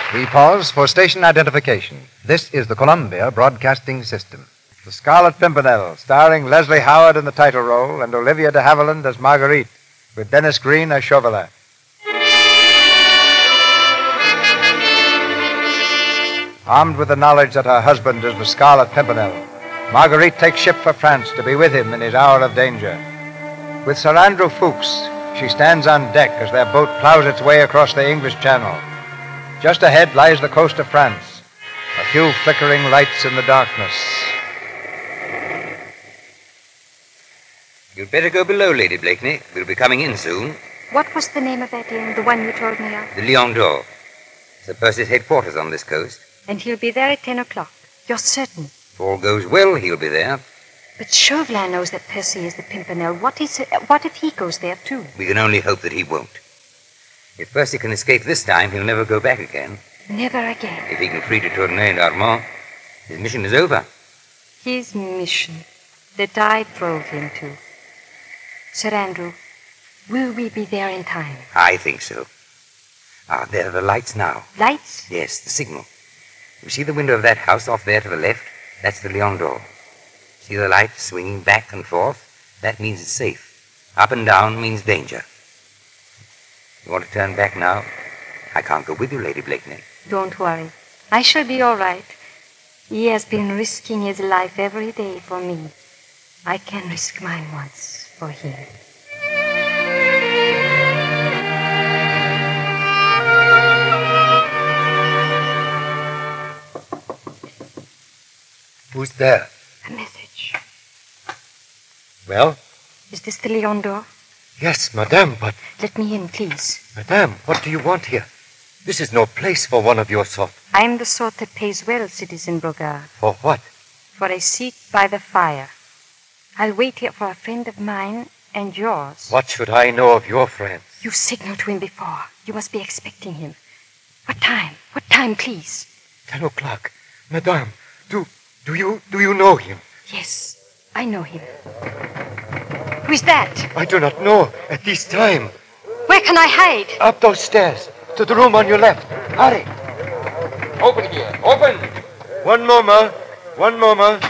We pause for station identification. This is the Columbia Broadcasting System. The Scarlet Pimpernel, starring Leslie Howard in the title role and Olivia de Havilland as Marguerite, with Dennis Green as Chauvelin. Armed with the knowledge that her husband is the Scarlet Pimpernel, Marguerite takes ship for France to be with him in his hour of danger. With Sir Andrew Fuchs, she stands on deck as their boat plows its way across the English Channel. Just ahead lies the coast of France, a few flickering lights in the darkness. You'd better go below, Lady Blakeney. We'll be coming in soon. What was the name of that inn, the one you told me of? The Lion d'Or. Sir Percy's headquarters on this coast. And he'll be there at 10 o'clock. You're certain? If all goes well, he'll be there. But Chauvelin knows that Percy is the Pimpernel. What if he goes there, too? We can only hope that he won't. If Percy can escape this time, he'll never go back again. Never again. If he can free de Tournay and Armand, his mission is over. His mission that I drove him to. Sir Andrew, will we be there in time? I think so. There are the lights now. Lights? Yes, the signal. You see the window of that house off there to the left? That's the Lion d'Or. See the light swinging back and forth? That means it's safe. Up and down means danger. You want to turn back now? I can't go with you, Lady Blakeney. Don't worry. I shall be all right. He has been risking his life every day for me. I can risk mine once for him. Who's there? A message. Well? Is this the Lion d'Or? Yes, madame, but... Let me in, please. Madame, what do you want here? This is no place for one of your sort. I'm the sort that pays well, Citizen Brogard. For what? For a seat by the fire. I'll wait here for a friend of mine and yours. What should I know of your friends? You signaled to him before. You must be expecting him. What time? What time, please? 10 o'clock. Madame, do you know him? Yes, I know him. Who is that? I do not know at this time. Where can I hide? Up those stairs, to the room on your left. Hurry. Open here. Open! One moment.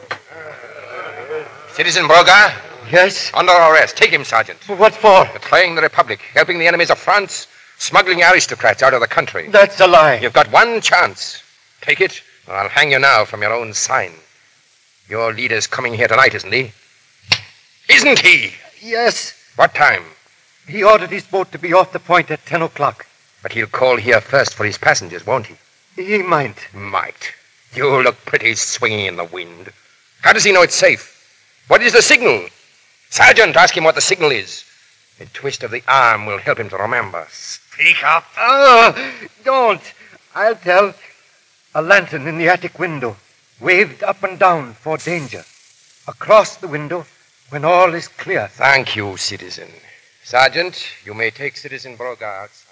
Citizen Brogard? Yes? Under arrest. Take him, Sergeant. What for? Betraying the Republic, helping the enemies of France, smuggling aristocrats out of the country. That's a lie. You've got one chance. Take it, or I'll hang you now from your own sign. Your leader's coming here tonight, isn't he? Isn't he? Yes. What time? He ordered his boat to be off the point at 10 o'clock. But he'll call here first for his passengers, won't he? He might. Might. You look pretty swinging in the wind. How does he know it's safe? What is the signal? Sergeant, ask him what the signal is. A twist of the arm will help him to remember. Speak up. Don't. I'll tell. A lantern in the attic window, waved up and down for danger. Across the window, when all is clear. Thank you, citizen. Sergeant, you may take Citizen Brogard outside.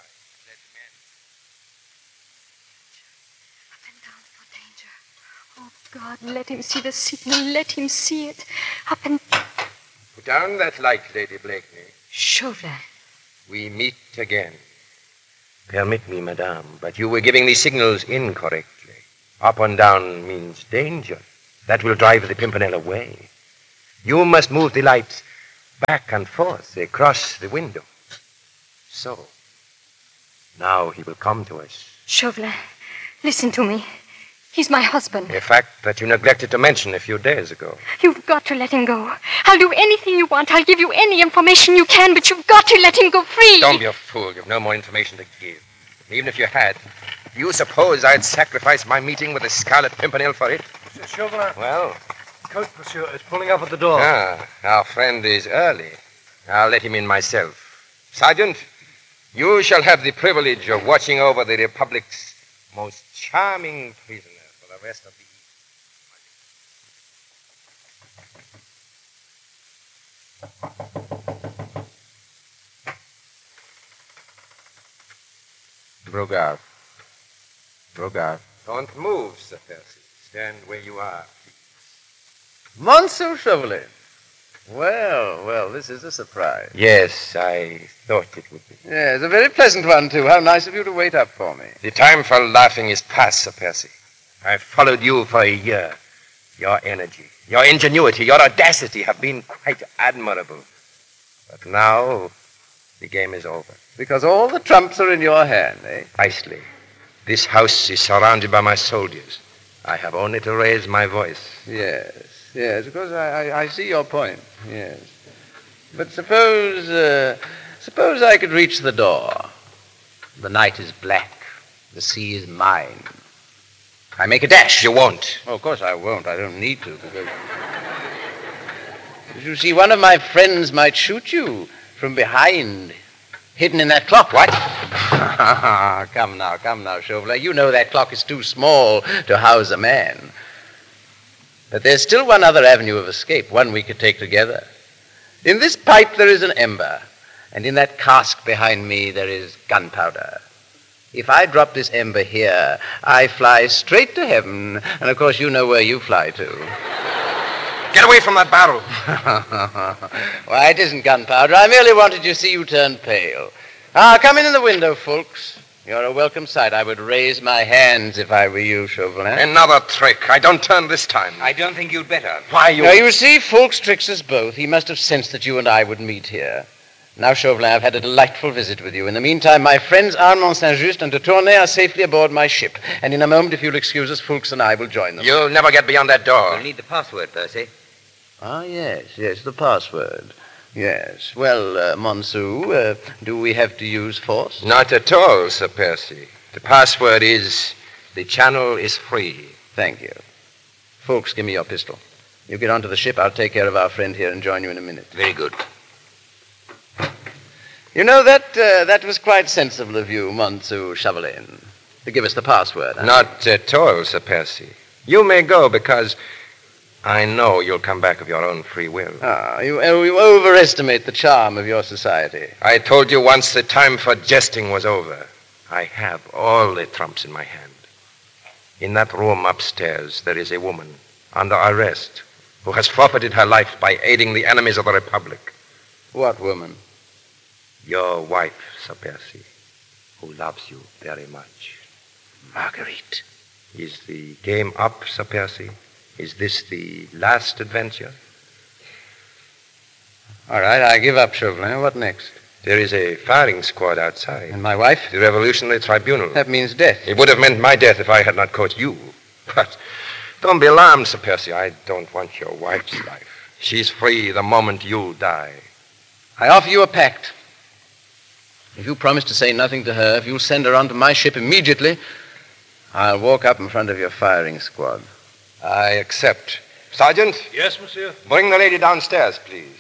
Up and down for danger. Oh, God, let him see the signal. Let him see it. Up and... Put down that light, Lady Blakeney. Chauvelin. We meet again. Permit me, madame, but you were giving the signals incorrectly. Up and down means danger. That will drive the Pimpernel away. You must move the lights back and forth across the window. So. Now he will come to us. Chauvelin, listen to me. He's my husband. A fact that you neglected to mention a few days ago. You've got to let him go. I'll do anything you want. I'll give you any information you can, but you've got to let him go free. Don't be a fool. You've no more information to give. Even if you had, do you suppose I'd sacrifice my meeting with the Scarlet Pimpernel for it? Monsieur Chauvelin. Well? Coach, monsieur, is pulling up at the door. Our friend is early. I'll let him in myself. Sergeant, you shall have the privilege of watching over the Republic's most charming prisoner for the rest of the evening. Brogard. Don't move, Sir Percy. Stand where you are. Monsieur Chauvelin, Well, this is a surprise. Yes, I thought it would be. Yes, a very pleasant one, too. How nice of you to wait up for me. The time for laughing is past, Sir Percy. I've followed you for a year. Your energy, your ingenuity, your audacity have been quite admirable. But now, the game is over. Because all the trumps are in your hand, eh? Precisely. This house is surrounded by my soldiers. I have only to raise my voice. Yes, of course, I see your point, yes. But suppose I could reach the door. The night is black. The sea is mine. I make a dash. You won't. Oh, of course I won't. I don't need to. Because you see, one of my friends might shoot you from behind, hidden in that clock. What? Come now, Chauvelin. You know that clock is too small to house a man. But there's still one other avenue of escape, one we could take together. In this pipe there is an ember, and in that cask behind me there is gunpowder. If I drop this ember here, I fly straight to heaven, and of course you know where you fly to. Get away from that barrel. Why, it isn't gunpowder. I merely wanted to see you turn pale. Come in the window, folks. You're a welcome sight. I would raise my hands if I were you, Chauvelin. Another trick. I don't turn this time. I don't think you'd better. Why, you... Now, you see, Fulks tricks us both. He must have sensed that you and I would meet here. Now, Chauvelin, I've had a delightful visit with you. In the meantime, my friends Armand Saint-Just and de Tournay are safely aboard my ship. And in a moment, if you'll excuse us, Fulks and I will join them. You'll never get beyond that door. You'll need the password, Percy. Yes, the password. Yes. Well, Monsieur, do we have to use force? Not at all, Sir Percy. The password is, the channel is free. Thank you. Folks, give me your pistol. You get onto the ship, I'll take care of our friend here and join you in a minute. Very good. You know, that was quite sensible of you, Monsieur Chauvelin, to give us the password. Huh? Not at all, Sir Percy. You may go because I know you'll come back of your own free will. You overestimate the charm of your society. I told you once the time for jesting was over. I have all the trumps in my hand. In that room upstairs, there is a woman under arrest who has forfeited her life by aiding the enemies of the Republic. What woman? Your wife, Sir Percy, who loves you very much. Marguerite. Is the game up, Sir Percy? Is this the last adventure? All right, I give up, Chauvelin. What next? There is a firing squad outside. And my wife? The Revolutionary Tribunal. That means death. It would have meant my death if I had not caught you. But don't be alarmed, Sir Percy. I don't want your wife's life. She's free the moment you die. I offer you a pact. If you promise to say nothing to her, if you'll send her onto my ship immediately, I'll walk up in front of your firing squad. I accept. Sergeant? Yes, monsieur? Bring the lady downstairs, please.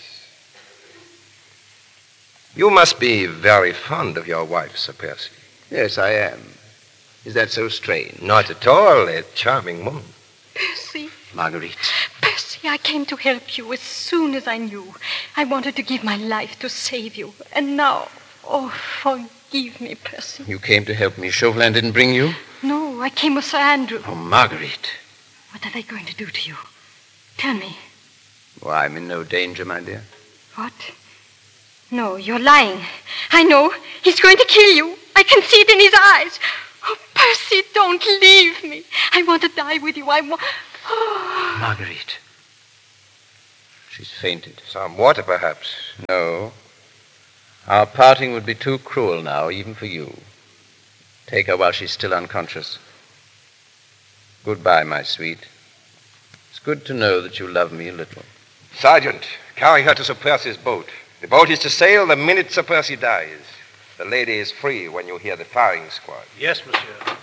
You must be very fond of your wife, Sir Percy. Yes, I am. Is that so strange? Not at all. A charming woman. Percy. Marguerite. Percy, I came to help you as soon as I knew. I wanted to give my life to save you. And now, oh, forgive me, Percy. You came to help me. Chauvelin didn't bring you? No, I came with Sir Andrew. Oh, Marguerite. What are they going to do to you? Tell me. Well, I'm in no danger, my dear. What? No, you're lying. I know. He's going to kill you. I can see it in his eyes. Oh, Percy, don't leave me. I want to die with you. Oh. Marguerite. She's fainted. Some water, perhaps. No. Our parting would be too cruel now, even for you. Take her while she's still unconscious. Goodbye, my sweet. It's good to know that you love me a little. Sergeant, carry her to Sir Percy's boat. The boat is to sail the minute Sir Percy dies. The lady is free when you hear the firing squad. Yes, monsieur.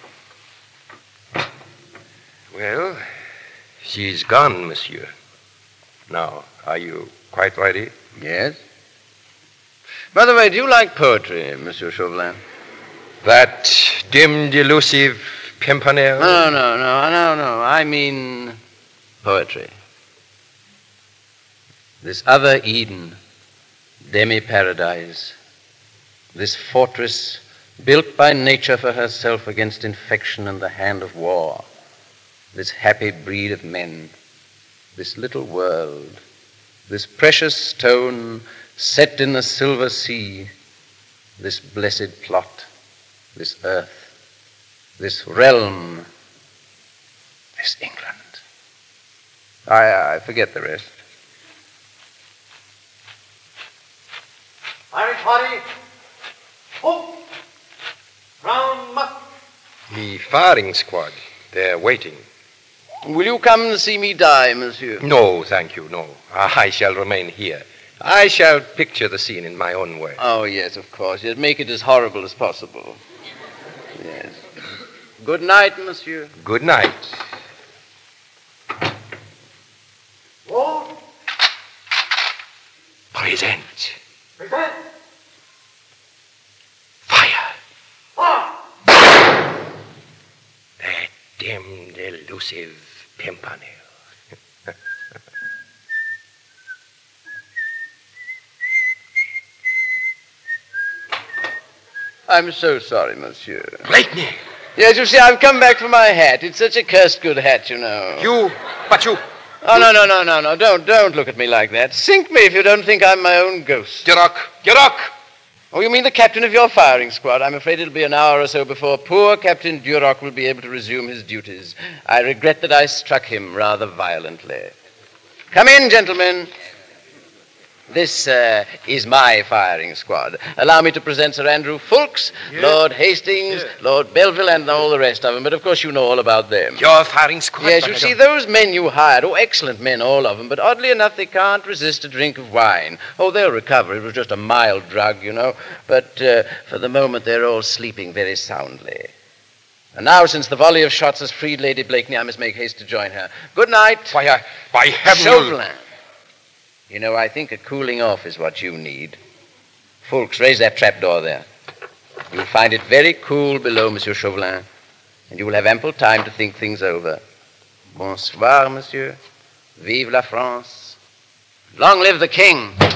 Well, she's gone, monsieur. Now, are you quite ready? Yes? By the way, do you like poetry, Monsieur Chauvelin? That dim, delusive Pimpernel? No. I mean poetry. This other Eden, demi-paradise, this fortress built by nature for herself against infection and the hand of war, this happy breed of men, this little world, this precious stone set in the silver sea, this blessed plot, this earth, this realm, this England. I forget the rest. Irish party, hope, round muck. The firing squad. They're waiting. Will you come and see me die, monsieur? No, thank you, no. I shall remain here. I shall picture the scene in my own way. Oh, yes, of course. Yes, make it as horrible as possible. Yes. Good night, monsieur. Good night. Wall, Present. present, Fire. fire. That damned elusive Pimpernel. I'm so sorry, monsieur. Blakeney! Yes, you see, I've come back for my hat. It's such a cursed good hat, you know. But you... Oh, no. Don't look at me like that. Sink me if you don't think I'm my own ghost. Duroc! Duroc! Oh, you mean the captain of your firing squad? I'm afraid it'll be an hour or so before poor Captain Duroc will be able to resume his duties. I regret that I struck him rather violently. Come in, gentlemen. This is my firing squad. Allow me to present Sir Andrew Fulks, Lord Hastings, Lord Belville, and all the rest of them. But, of course, you know all about them. Your firing squad? Yes, you see, those men you hired, excellent men, all of them, but oddly enough, they can't resist a drink of wine. Oh, they'll recover. It was just a mild drug, you know. But for the moment, they're all sleeping very soundly. And now, since the volley of shots has freed Lady Blakeney, I must make haste to join her. Good night. By heaven... Chauvelin. You know, I think a cooling off is what you need. Fulks, raise that trapdoor there. You'll find it very cool below, Monsieur Chauvelin, and you will have ample time to think things over. Bonsoir, monsieur. Vive la France. Long live the king.